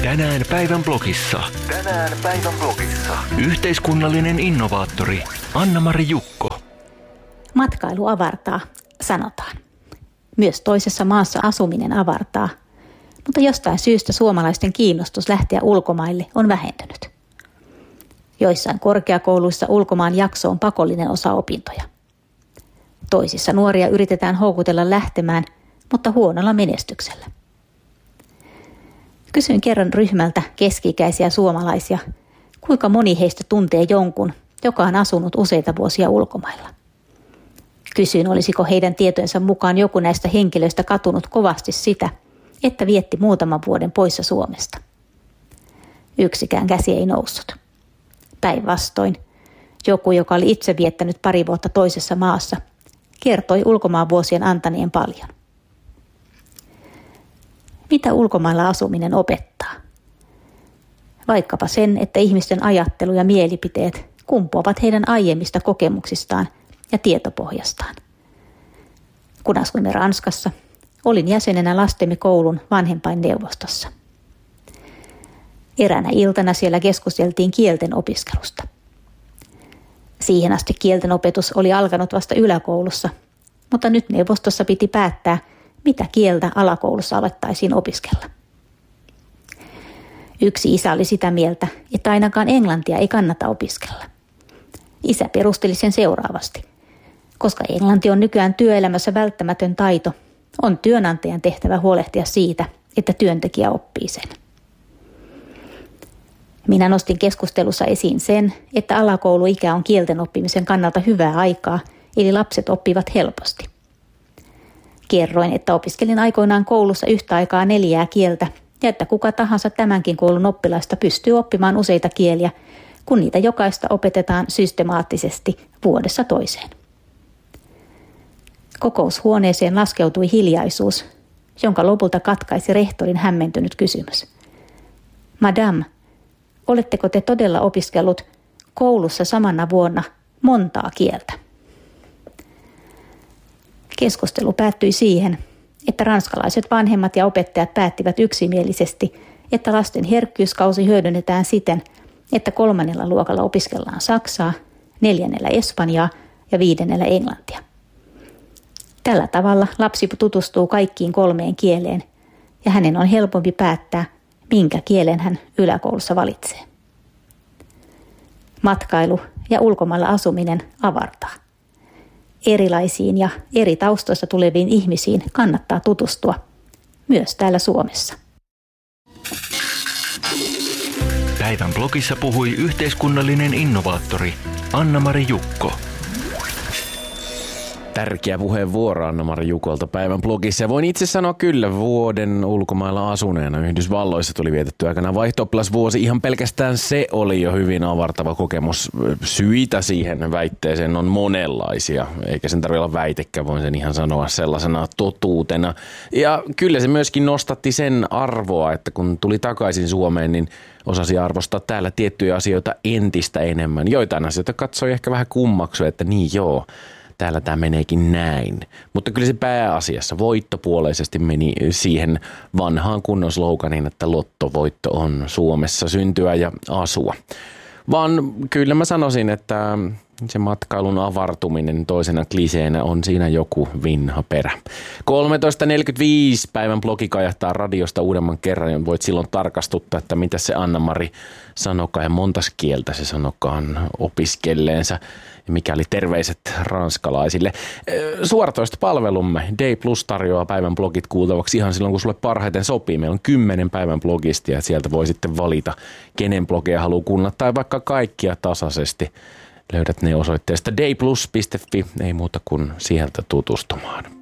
Tänään päivän blogissa. Yhteiskunnallinen innovaattori Anna-Mari Jukko. Matkailu avartaa, sanotaan. Myös toisessa maassa asuminen avartaa, mutta jostain syystä suomalaisten kiinnostus lähteä ulkomaille on vähentynyt. Joissain korkeakouluissa ulkomaan jakso on pakollinen osa opintoja. Toisissa nuoria yritetään houkutella lähtemään, mutta huonolla menestyksellä. Kysyin kerran ryhmältä keski-ikäisiä suomalaisia, kuinka moni heistä tuntee jonkun, joka on asunut useita vuosia ulkomailla. Kysyin, olisiko heidän tietojensa mukaan joku näistä henkilöistä katunut kovasti sitä, että vietti muutaman vuoden poissa Suomesta. Yksikään käsi ei noussut. Päinvastoin, joku, joka oli itse viettänyt pari vuotta toisessa maassa, kertoi ulkomaan vuosien antaneen paljon. Mitä ulkomailla asuminen opettaa? Vaikkapa sen, että ihmisten ajattelu ja mielipiteet kumpuavat heidän aiemmista kokemuksistaan ja tietopohjastaan. Kun asuimme Ranskassa, olin jäsenenä lastemme koulun vanhempainneuvostossa. Eräänä iltana siellä keskusteltiin kielten opiskelusta. Siihen asti kielten opetus oli alkanut vasta yläkoulussa, mutta nyt neuvostossa piti päättää, mitä kieltä alakoulussa alettaisiin opiskella. Yksi isä oli sitä mieltä, että ainakaan englantia ei kannata opiskella. Isä perusteli sen seuraavasti. Koska englanti on nykyään työelämässä välttämätön taito, on työnantajan tehtävä huolehtia siitä, että työntekijä oppii sen. Minä nostin keskustelussa esiin sen, että alakouluikä on kielten oppimisen kannalta hyvää aikaa, eli lapset oppivat helposti. Kerroin, että opiskelin aikoinaan koulussa yhtä aikaa 4 kieltä ja että kuka tahansa tämänkin koulun oppilaista pystyy oppimaan useita kieliä, kun niitä jokaista opetetaan systemaattisesti vuodessa toiseen. Kokoushuoneeseen laskeutui hiljaisuus, jonka lopulta katkaisi rehtorin hämmentynyt kysymys. Madame, oletteko te todella opiskellut koulussa samana vuonna montaa kieltä? Keskustelu päättyi siihen, että ranskalaiset vanhemmat ja opettajat päättivät yksimielisesti, että lasten herkkyyskausi hyödynnetään siten, että 3. luokalla opiskellaan saksaa, 4. espanjaa ja 5. englantia. Tällä tavalla lapsi tutustuu kaikkiin 3 kieleen ja hänen on helpompi päättää, minkä kielen hän yläkoulussa valitsee. Matkailu ja ulkomailla asuminen avartaa. Erilaisiin ja eri taustoista tuleviin ihmisiin kannattaa tutustua, myös täällä Suomessa. Päivän blogissa puhui yhteiskunnallinen innovaattori Anna-Mari Jukko. Tärkeä puheenvuoro Anna-Mari Jukolta päivän blogissa. Ja voin itse sanoa kyllä vuoden ulkomailla asuneena. Yhdysvalloissa tuli vietetty aikana vaihto-oppilasvuosi. Ihan pelkästään se oli jo hyvin avartava kokemus. Syitä siihen väitteeseen on monenlaisia. Eikä sen tarvitse olla väitekään, voin sen ihan sanoa sellaisena totuutena. Ja kyllä se myöskin nostatti sen arvoa, että kun tuli takaisin Suomeen, niin osasi arvostaa täällä tiettyjä asioita entistä enemmän. Joitain asioita katsoi ehkä vähän kummaksua, että niin joo, täällä tämä meneekin näin. Mutta kyllä se pääasiassa voittopuoleisesti meni siihen vanhaan kunnon sloganiin, että lottovoitto on Suomessa syntyä ja asua. Vaan kyllä mä sanoisin, että se matkailun avartuminen toisena kliseenä on siinä joku vinha perä. 13.45 päivän blogi kajahtaa radiosta uudemman kerran, ja voit silloin tarkastuttaa, että mitä se Anna-Mari sanokaan ja montas kieltä se sanokaan opiskelleensa. Ja mikäli terveiset ranskalaisille. Suoratoistopalvelumme Day Plus tarjoaa päivän blogit kuultavaksi ihan silloin, kun sulle parhaiten sopii. Meillä on 10 päivän blogista ja sieltä voi sitten valita, kenen blogeja haluaa kuunnella tai vaikka kaikkia tasaisesti. Löydät ne osoitteesta dayplus.fi, ei muuta kuin sieltä tutustumaan.